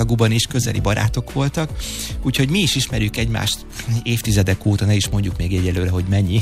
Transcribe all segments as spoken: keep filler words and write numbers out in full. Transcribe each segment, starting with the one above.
Csicagoban is közeli barátok voltak, úgyhogy mi is ismerjük egymást évtizedek óta, ne is mondjuk még egyelőre, hogy mennyi,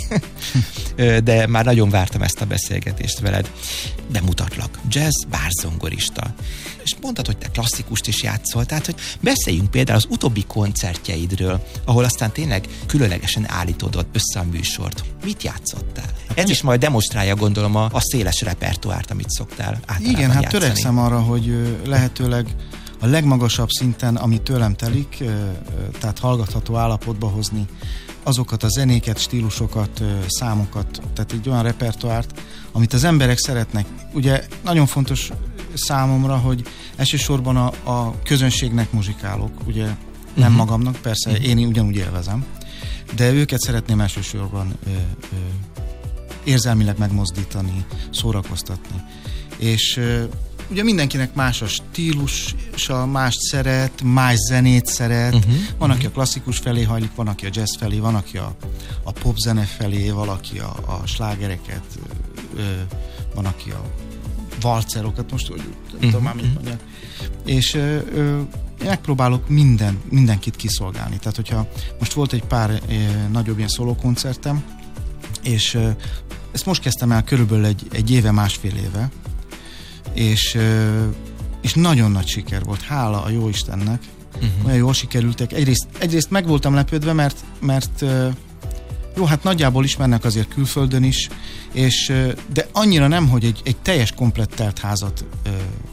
de már nagyon vártam ezt a beszélgetést veled. Bemutatlak, jazz bárzongorista. És mondtad, hogy te klasszikust is játszol, tehát hogy beszéljünk például az utóbbi koncertjeidről, ahol aztán tényleg különlegesen állítod össze a műsort. Mit játszottál? Hát ez is majd demonstrálja, gondolom, a, a széles repertoárt, amit szoktál általában Igen, hát játszani. törekszem arra, hogy lehetőleg a legmagasabb szinten, ami tőlem telik, tehát hallgatható állapotba hozni azokat a zenéket, stílusokat, számokat, tehát egy olyan repertoárt, amit az emberek szeretnek. Ugye nagyon fontos számomra, hogy elsősorban a, a közönségnek muzsikálok, ugye nem uh-huh. magamnak, persze uh-huh. én ugyanúgy élvezem, de őket szeretném elsősorban ö, ö, érzelmileg megmozdítani, szórakoztatni. És ö, ugye mindenkinek más a stílusa, mást szeret, más zenét szeret, uh-huh. van, aki a klasszikus felé hajlik, van, aki a jazz felé, van, aki a, a popzene felé, valaki a, a slágereket, ö, van, aki a valcerokat, most hogy nem tudom már mit mondják. És ö, ö, én megpróbálok minden, mindenkit kiszolgálni. Tehát, hogyha most volt egy pár ö, nagyobb ilyen szólókoncertem, és ö, ezt most kezdtem el körülbelül egy, egy éve, másfél éve, és, ö, és nagyon nagy siker volt, hála a Jóistennek. Uh-huh. Olyan jól sikerültek. Egyrészt, egyrészt meg voltam lepődve, mert, mert ö, jó, hát nagyjából ismernek azért külföldön is, és, de annyira nem, hogy egy, egy teljes komplett telt házat, ö, ö,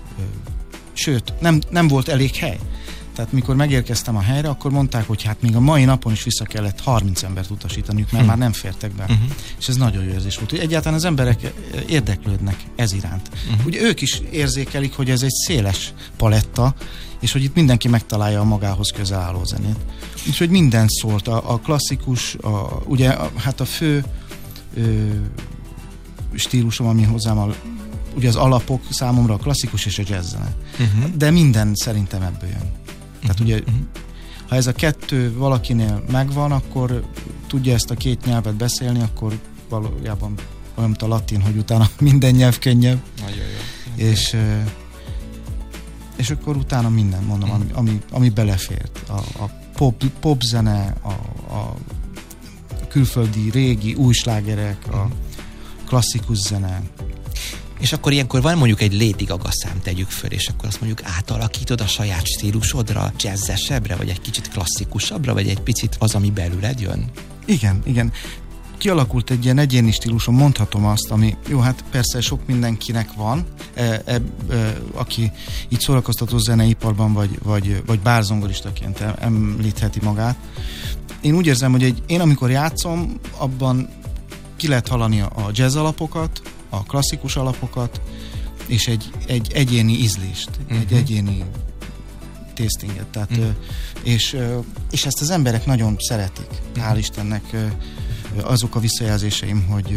sőt, nem, nem volt elég hely. Tehát mikor megérkeztem a helyre, akkor mondták, hogy hát még a mai napon is vissza kellett harminc embert utasítaniuk, mert hm. már nem fértek be. Uh-huh. És ez nagyon jó érzés volt, hogy egyáltalán az emberek érdeklődnek ez iránt. Uh-huh. Ugye ők is érzékelik, hogy ez egy széles paletta, és hogy itt mindenki megtalálja a magához közel álló zenét. Úgyhogy minden szólt, a, a klasszikus, a, ugye a, hát a fő ö, stílusom, ami hozzám a, ugye az alapok számomra a klasszikus és a jazz zene. Uh-huh. De minden szerintem ebből jön. Tehát uh-huh. ugye, ha ez a kettő valakinél megvan, akkor tudja ezt a két nyelvet beszélni, akkor valójában olyan, mint a latin, hogy utána minden nyelv könnyebb. Nagyon jó. És és akkor utána minden, mondom, ami, ami, ami belefért. A, a pop, popzene, a, a külföldi, régi, új slágerek, a klasszikus zene. És akkor ilyenkor van mondjuk egy Lady Gaga szám, tegyük föl, és akkor azt mondjuk átalakítod a saját stílusodra, jazzesebbre, vagy egy kicsit klasszikusabbra, vagy egy picit az, ami belőled jön? Igen, igen. Kialakult egy ilyen egyéni stílusom, mondhatom azt, ami, jó, hát persze sok mindenkinek van, e, e, e, aki így szórakoztató zeneiparban, vagy, vagy, vagy bárzongoristaként említheti magát. Én úgy érzem, hogy egy, én amikor játszom, abban ki lehet hallani a jazz alapokat, a klasszikus alapokat, és egy, egy egyéni ízlést, uh-huh. egy egyéni tastinget. Tehát, uh-huh. és, és ezt az emberek nagyon szeretik. Uh-huh. Hál' Istennek azok a visszajelzéseim, hogy,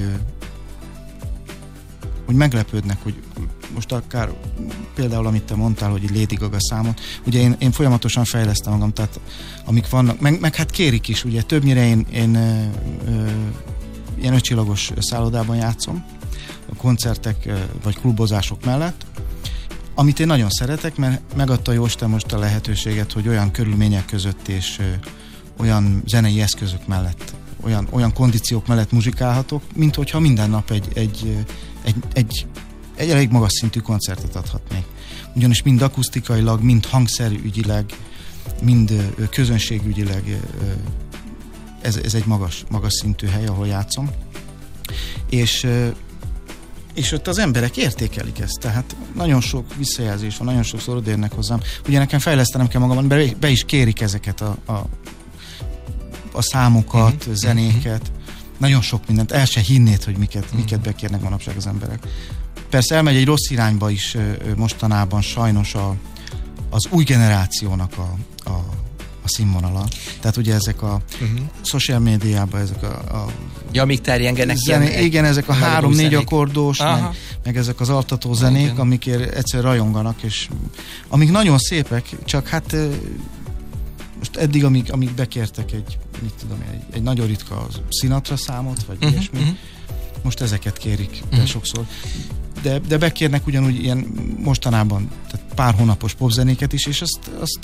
hogy meglepődnek, hogy most akár például, amit te mondtál, hogy egy Lady Gaga számot, ugye én, én folyamatosan fejlesztem magam, tehát amik vannak, meg, meg hát kérik is, ugye többnyire én, én ö, ö, ilyen ötcsillagos szállodában játszom, a koncertek vagy klubozások mellett, amit én nagyon szeretek, mert megadta Jóisten most a lehetőséget, hogy olyan körülmények között és ö, olyan zenei eszközök mellett, olyan, olyan kondíciók mellett muzsikálhatok, mint hogyha minden nap egy, egy, egy, egy, egy elég magas szintű koncertet adhatnék. Ugyanis mind akusztikailag, mind hangszerügyileg, mind közönségügyileg ez, ez egy magas, magas szintű hely, ahol játszom. És, és ott az emberek értékelik ezt, tehát nagyon sok visszajelzés van, nagyon sokszor odaérnek hozzám. Ugye nekem fejlesztenem kell magam, be, be is kérik ezeket a, a a számokat, uh-huh. zenéket, uh-huh. nagyon sok mindent, el se hinnéd, hogy miket, uh-huh. miket bekérnek manapság az emberek. Persze elmegy egy rossz irányba is mostanában sajnos a, az új generációnak a, a, a színvonala. Tehát ugye ezek a uh-huh. social médiában, ezek a, a ja, amíg terjengenek zené, ilyen, igen, ezek a három-négy akkordos, meg, meg ezek az altató zenék, igen. amikért egyszer rajonganak, és amik nagyon szépek, csak hát most eddig, amíg, amíg bekértek egy, mit tudom, egy, egy nagyon ritka Sinatra számot, vagy uh-huh, ilyesmi, uh-huh. most ezeket kérik uh-huh. sokszor. De, de bekérnek ugyanúgy ilyen mostanában, tehát pár hónapos popzenéket is, és azt, azt